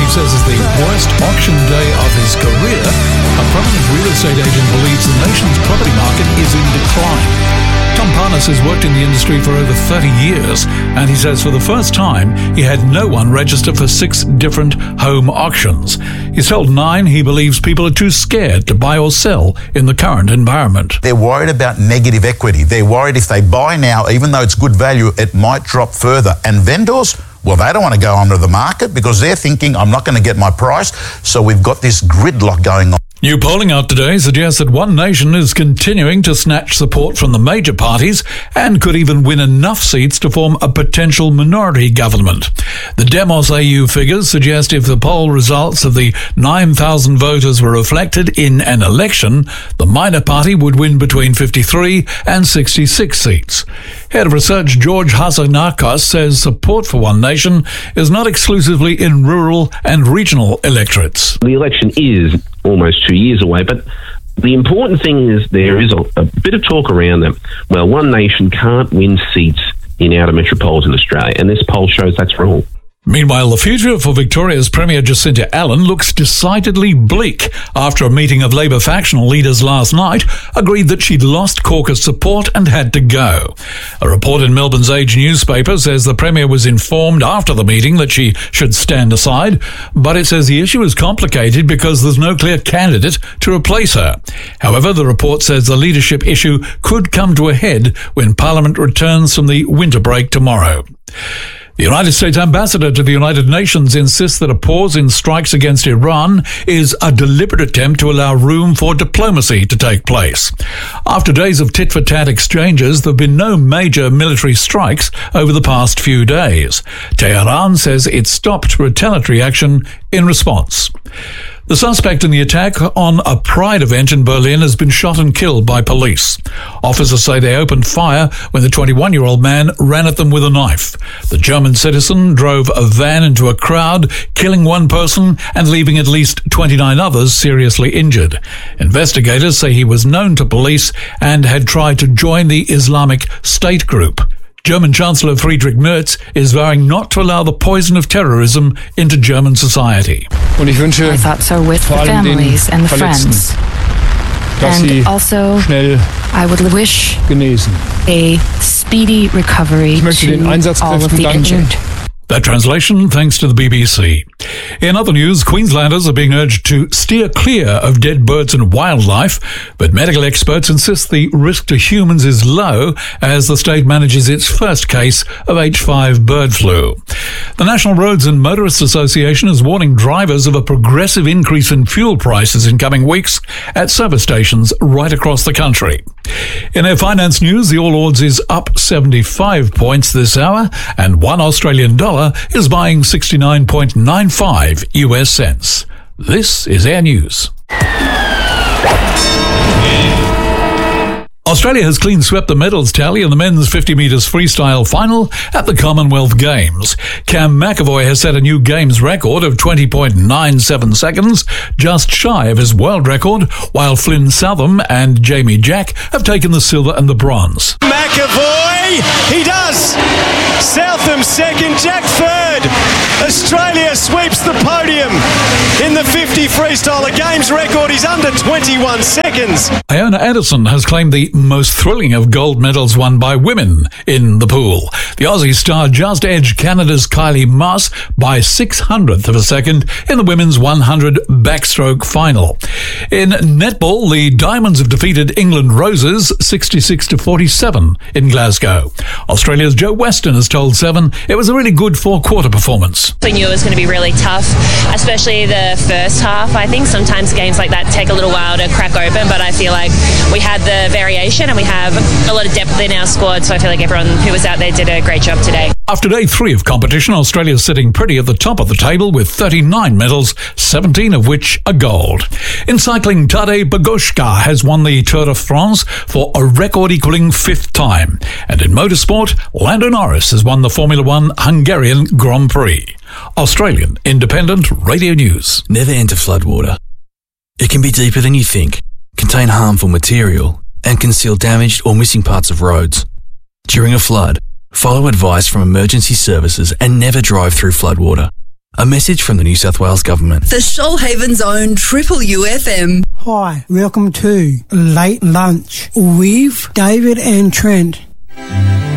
says is the worst auction day of his career. A prominent real estate agent believes the nation's property market is in decline. Tom Parnas has worked in the industry for over 30 years, and he says for the first time he had no one register for 6 different home auctions. He's told Nine he believes people are too scared to buy or sell in the current environment. They're worried about negative equity. They're worried if they buy now, even though it's good value, it might drop further. And vendors, well, they don't want to go onto the market because they're thinking, I'm not going to get my price. So we've got this gridlock going on. New polling out today suggests that One Nation is continuing to snatch support from the major parties and could even win enough seats to form a potential minority government. The Demos AU figures suggest if the poll results of the 9,000 voters were reflected in an election, the minor party would win between 53 and 66 seats. Head of Research George Hasanakos says support for One Nation is not exclusively in rural and regional electorates. The election is almost 2 years away, but the important thing is there is a bit of talk around that, well, One Nation can't win seats in outer metropolitan Australia, and this poll shows that's wrong. Meanwhile, the future for Victoria's Premier Jacinta Allen looks decidedly bleak after a meeting of Labor factional leaders last night agreed that she'd lost caucus support and had to go. A report in Melbourne's Age newspaper says the Premier was informed after the meeting that she should stand aside, but it says the issue is complicated because there's no clear candidate to replace her. However, the report says the leadership issue could come to a head when Parliament returns from the winter break tomorrow. The United States ambassador to the United Nations insists that a pause in strikes against Iran is a deliberate attempt to allow room for diplomacy to take place. After days of tit-for-tat exchanges, there have been no major military strikes over the past few days. Tehran says it stopped retaliatory action in response. The suspect in the attack on a Pride event in Berlin has been shot and killed by police. Officers say they opened fire when the 21-year-old man ran at them with a knife. The German citizen drove a van into a crowd, killing one person and leaving at least 29 others seriously injured. Investigators say he was known to police and had tried to join the Islamic State group. German Chancellor Friedrich Merz is vowing not to allow the poison of terrorism into German society. My thoughts are with the families and the friends. And also, I would wish a speedy recovery to all of the injured. That translation thanks to the BBC. In other news, Queenslanders are being urged to steer clear of dead birds and wildlife, but medical experts insist the risk to humans is low as the state manages its first case of H5 bird flu. The National Roads and Motorists Association is warning drivers of a progressive increase in fuel prices in coming weeks at service stations right across the country. In our finance news, the All Ords is up 75 points this hour, and $1 Australian is buying 69.95 US cents. This is Air News. Australia has clean swept the medals tally in the men's 50 metres freestyle final at the Commonwealth Games. Cam McAvoy has set a new Games record of 20.97 seconds, just shy of his world record, while Flynn Southam and Jamie Jack have taken the silver and the bronze. McAvoy, he does! Southam second, Jack third. Australia sweeps the podium in the 50 freestyle. A Games record is under 21 seconds. Iona Addison has claimed the most thrilling of gold medals won by women in the pool. The Aussie star just edged Canada's Kylie Maas by 600th of a second in the women's 100 backstroke final. In netball, the Diamonds have defeated England Roses 66-47 in Glasgow. Australia's Joe Weston has told Seven it was a really good four-quarter performance. We knew it was going to be really tough, especially the first half. I think sometimes games like that take a little while to crack open, but I feel like we had the variation and we have a lot of depth in our squad, so I feel like everyone who was out there did a great job today. After day 3 of competition, Australia's sitting pretty at the top of the table with 39 medals, 17 of which are gold. In cycling, Tadej Pogačar has won the Tour de France for a record-equalling 5th time. And in motorsport, Lando Norris has won the Formula One Hungarian Grand Prix. Australian Independent Radio News. Never enter floodwater. It can be deeper than you think, contain harmful material, and conceal damaged or missing parts of roads. During a flood, follow advice from emergency services and never drive through floodwater. A message from the New South Wales Government. The Shoalhaven's own Triple UFM. Hi, welcome to Late Lunch with David and Trent.